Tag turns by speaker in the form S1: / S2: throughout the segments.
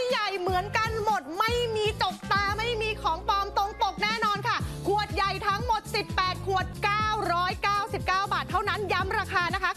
S1: ใหญ่เหมือนกันหมดไม่มีจกตาไม่มีของปลอมตรงปกแน่นอนค่ะขวดใหญ่ทั้งหมด18ขวด999 บาทเท่านั้นย้ำราคานะคะ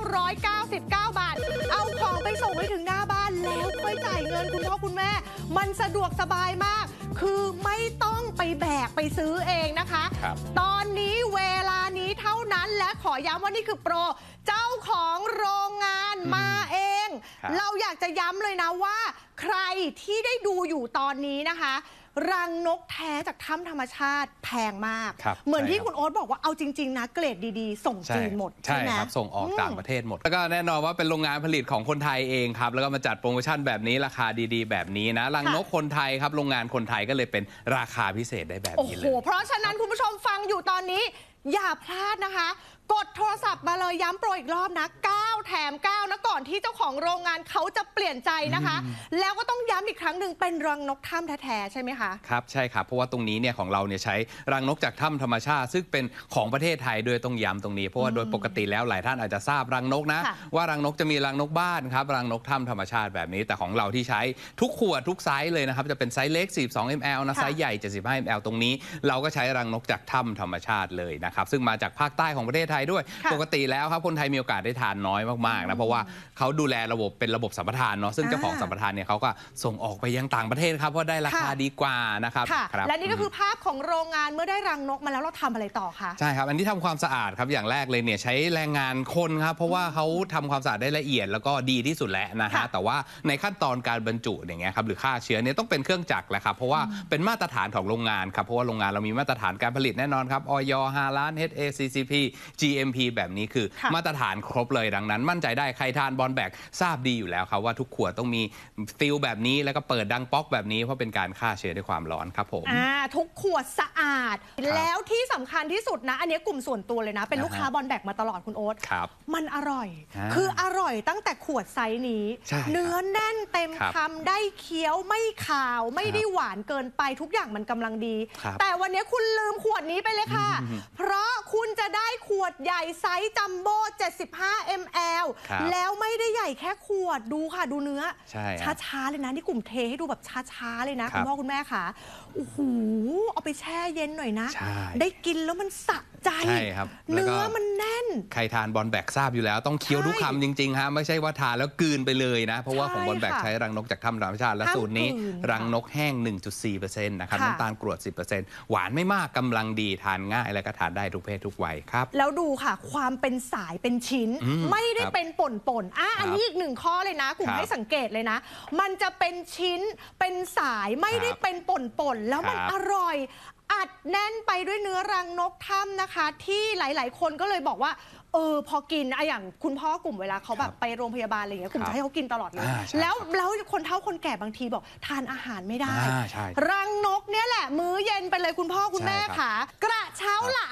S1: 999 บาทเอาของไปส่งให้ถึงหน้าบ้านแล้วค่อยจ่ายเงินคุณพ่อคุณแม่มันสะดวกสบายมากคือไม่ต้องไปแบกไปซื้อเองนะคะตอนนี้เวลานี้เท่านั้นและขอย้ำว่านี่คือโปรเจ้าของโรงงานมาเองเราอยากจะย้ำเลยนะว่าใครที่ได้ดูอยู่ตอนนี้นะคะรังนกแท้จากถ้ำธรรมชาติแพงมากเหมือนที่คุณโอ๊ตบอกว่าเอาจริงๆนะเกรดดีๆส่งจีนหมดใช่ไหมครับ
S2: ส่งออกต่างประเทศหมดแล้วก็แน่นอนว่าเป็นโรงงานผลิตของคนไทยเองครับแล้วก็มาจัดโปรโมชั่นแบบนี้ราคาดีๆแบบนี้นะรังนกคนไทยครับโรงงานคนไทยก็เลยเป็นราคาพิเศษได้แบบนี้เลย
S1: เพราะฉะนั้นคุณผู้ชมฟังอยู่ตอนนี้อย่าพลาดนะคะกดโทรศัพท์มาเลยย้ำโปรอีกรอบนะ9แถม9นะก่อนที่เจ้าของโรงงานเขาจะเปลี่ยนใจนะคะแล้วก็ต้องย้ำอีกครั้งหนึ่งเป็นรังนกถ้ำแท้ๆใช่ไหมคะ
S2: ครับใช่ครับเพราะว่าตรงนี้เนี่ยของเราเนี่ยใช้รังนกจากถ้ำธรรมชาติซึ่งเป็นของประเทศไทยด้วยต้องย้ำตรงนี้เพราะว่าโดยปกติแล้วหลายท่านอาจจะทราบรังนกนะว่ารังนกจะมีรังนกบ้านครับรังนกถ้ำธรรมชาติแบบนี้แต่ของเราที่ใช้ทุกขวดทุกไซส์เลยนะครับจะเป็นไซส์เล็ก42 ml นะไซส์ใหญ่75 ml ตรงนี้เราก็ใช้รังนกจากถ้ำธรรมชาติเลยนะครับซึ่งมาจากภาคใต้ของประเทศไทยด้วยปกติแล้วครับคนไทยมีโอกาสได้ทานน้อยมากๆนะเพราะว่าเขาดูแลระบบเป็นระบบสัมปทานเนาะซึ่งเจ้าของสัมปทานเนี่ยเขาก็ส่งออกไปยังต่างประเทศครับเพราะได้ราคาดีกว่านะครับ
S1: และนี่ก็คือภาพของโรงงานเมื่อได้รังนกมาแล้วเราทำอะไรต่อคะ
S2: ใช่ครับอันนี้ทำความสะอาดครับอย่างแรกเลยเนี่ยใช้แรงงานคนครับเพราะว่าเขาทำความสะอาดได้ละเอียดแล้วก็ดีที่สุดแล้วนะฮะแต่ว่าในขั้นตอนการบรรจุอย่างเงี้ยครับหรือฆ่าเชื้อเนี่ยต้องเป็นเครื่องจักรแหละครับเพราะว่าเป็นมาตรฐานของโรงงานครับเพราะว่าโรงงานเรามีมาตรฐานการผลิตแน่นอนครับอย 5 ล้าน HACCP GMP แบบนี้คือมาตรฐานครบเลยดังนั้นมั่นใจได้ใครทานบอลแบกทราบดีอยู่แล้วครับว่าทุกขวดต้องมีฟิลแบบนี้แล้วก็เปิดดังป๊อกแบบนี้เพราะเป็นการฆ่าเชื้อด้วยความร้อนครับผม
S1: ทุกขวดสะอาดแล้วที่สำคัญที่สุดนะอันนี้กลุ่มส่วนตัวเลยนะเป็นลูกค้าบอลแบกมาตลอดคุณโอ๊ตมันอร่อยคืออร่อยตั้งแต่ขวดไซส์นี้เนื้อแน่นเต็มคำได้เคี้ยวไม่ขาวไม่ได้หวานเกินไปทุกอย่างมันกำลังดีแต่วันนี้คุณลืมขวดนี้ไปเลยค่ะเพราะคุณจะได้ขวดใหญ่ไซส์จัมโบ้75 ml แล้วไม่ได้ใหญ่แค่ขวดดูค่ะดูเนื้อช้าๆเลยนะนี่กลุ่มเทให้ดูแบบช้าๆเลยนะคุณพ่อคุณแม่ค่ะโอ้โหเอาไปแช่เย็นหน่อยนะได้กินแล้วมันสะใจเนื้อมันแน่น
S2: ใครทานบอลแบกทราบอยู่แล้วต้องเคี้ยวทุกคำจริงๆฮะไม่ใช่ว่าทานแล้วกลืนไปเลยนะเพราะว่าของบอลแบกใช้รังนกจากถ้ำธรรมชาติและสูตรนี้รังนกแห้ง 1.4% นะครับน้ำตาลกรวด 10% หวานไม่มากกำลังดีทานง่ายและก็ทานได้ทุกเพศทุกวัยครับ
S1: แล้วดูค่ะความเป็นสายเป็นชิ้นไม่ได้เป็นป่นๆอันนี้อีกหนึ่งข้อเลยนะกลุ่มให้สังเกตเลยนะมันจะเป็นชิ้นเป็นสายไม่ได้เป็นป่นๆแล้วมันอร่อยอัดแน่นไปด้วยเนื้อรังนกถ้ำนะคะที่หลายๆคนก็เลยบอกว่าพอกินอย่างคุณพ่อกลุ่มเวลาเขาแบบไปโรงพยาบาลอะไรอย่างเงี้ยกลุ่มให้เขากินตลอดเลยแล้วคนเฒ่าคนแก่บางทีบอกทานอาหารไม่ได้รังนกเนี่ยแหละมื้อเย็นไปเลยคุณพ่อคุณแม่ค่ะกระเช้าละ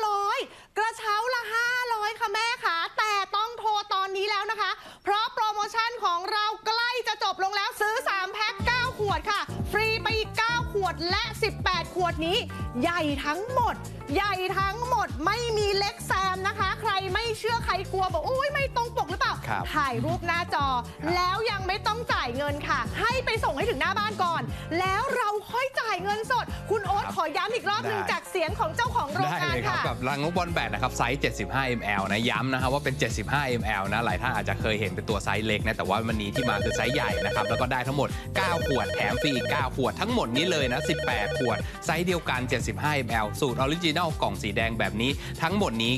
S1: 500กระเช้าละ500ค่ะแม่ค่ะแต่ต้องโทรตอนนี้แล้วนะคะเพราะโปรโมชั่นของเราใกล้จะจบลงแล้วซื้อ3แพ็ค9ขวดค่ะฟรีไปอีก9ขวดและ18ขวดนี้ใหญ่ทั้งหมดไม่มีเล็กแซมนะคะใครไม่เชื่อใครกลัวบอกอุ้ยไม่ตรงปกหรือเปล่าถ่ายรูปหน้าจอแล้วยังไม่ต้องจ่ายเงินค่ะให้ไปส่งให้ถึงหน้าบ้านก่อนแล้วเราค่อยจ่ายเงินสดคุณโอ๊ตขอย้ำอีกรอบหนึ่งจากเสียงของเจ้าของโรงงานค่ะ
S2: กับรังนกบอลแบกนะครับไซส์75 ml นะย้ำนะครับว่าเป็น75 ml นะหลายท่านอาจจะเคยเห็นเป็นตัวไซส์เล็กนะแต่ว่าวันนี้ที่มาคือไซส์ใหญ่นะครับแล้วก็ได้ทั้งหมด9ขวดแถมฟรีอีก9ขวดทั้งหมดนี้เลยนะ18ขวดไซส์เดียวกัน75 ml สูตรออริจินัลกล่องสีแดงแบบนี้ทั้งหมดนี้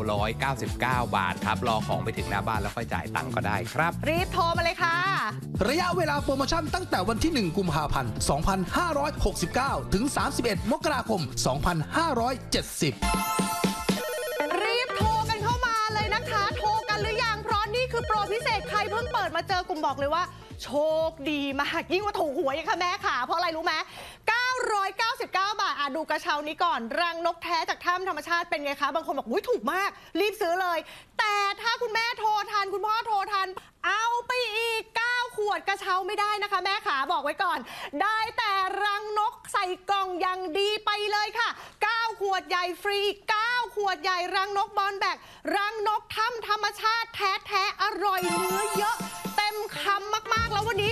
S2: 999 บาทครับรอของไปถึงหน้าบ้านแล้วค่อยจ่ายตังค์ก็ได้ครับ
S1: รีบโทรมาเลยค่ะ
S3: ระยะเวลาโปรโมชั่นตั้งแต่วันที่1กุมภาพันธ์2569ถึง31มกราคม2570
S1: รีบโทรกันเข้ามาเลยนะคะโทรกันหรือยังเพราะนี่คือโปรพิเศษใครเพิ่งเปิดมาเจอกลุ่มบอกเลยว่าโชคดีมากยิ่งกว่าถูกหวยค่ะแม่ค่ะเพราะอะไรรู้ไหม999 บาทดูกระเช้านี้ก่อนรังนกแท้จากถ้ำธรรมชาติเป็นไงคะบางคนบอกอุ้ยถูกมากรีบซื้อเลยแต่ถ้าคุณแม่โทรทันคุณพ่อโทรทันเอาไปอีก9ขวดกระเช้าไม่ได้นะคะแม่ขาบอกไว้ก่อนได้แต่รังนกใส่กล่องอย่างดีไปเลยค่ะ9ขวดใหญ่ฟรี9ขวดใหญ่รังนกบอลแบกรังนกถ้ำธรรมชาติแท้ๆอร่อยเนื้อเยอะเต็มคำมากๆแล้ววันนี้